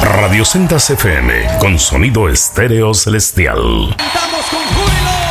Radio Sendas FM con sonido estéreo celestial. Cantamos con júbilo.